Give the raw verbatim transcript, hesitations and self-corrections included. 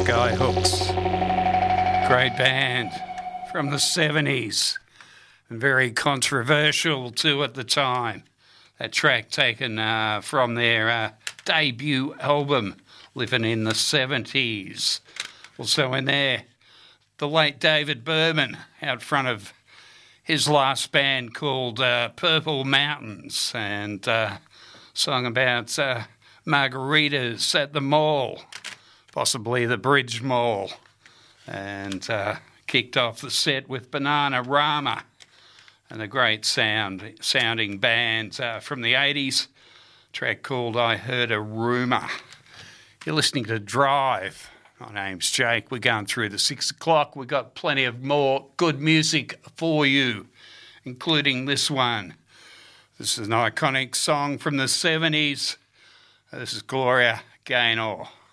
Skyhooks. Great band from the seventies and very controversial too at the time. That track taken uh, from their uh, debut album, Living in the seventies. Also in there, the late David Berman out front of his last band called uh, Purple Mountains, and uh, song about uh, margaritas at the mall, possibly the Bridge Mall, and uh, kicked off the set with Bananarama and a great sound sounding band uh, from the eighties, track called I Heard a Rumour. You're listening to Drive. My name's Jake. We're going through the six o'clock. We've got plenty of more good music for you, including this one. This is an iconic song from the seventies. This is Gloria Gaynor.